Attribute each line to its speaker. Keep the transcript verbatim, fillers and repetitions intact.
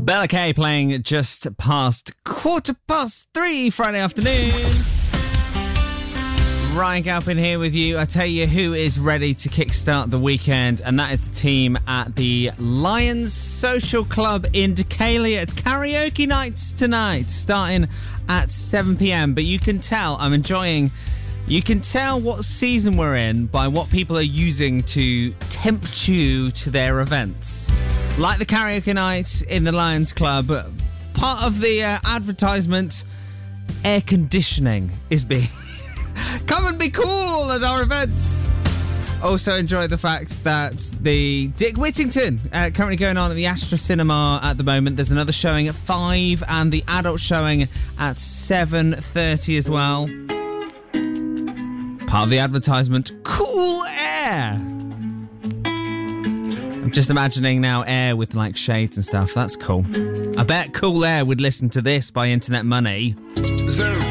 Speaker 1: Bella K playing just past quarter past three Friday afternoon. Ryan Galpin here with you. I tell you who is ready to kickstart the weekend, and that is the team at the Lions Social Club in Decalia. It's karaoke nights tonight, starting at seven p.m. But you can tell I'm enjoying... You can tell what season we're in by what people are using to tempt you to their events. Like the karaoke night in the Lions Club, part of the uh, advertisement, air conditioning is being... Come and be cool at our events. Also enjoy the fact that the Dick Whittington uh, currently going on at the Astra Cinema at the moment. There's another showing at five and the adult showing at seven thirty as well. Part of the advertisement, cool air. I'm just imagining now air with like shades and stuff. That's cool. I bet Cool Air would listen to this by Internet Money.
Speaker 2: Zero.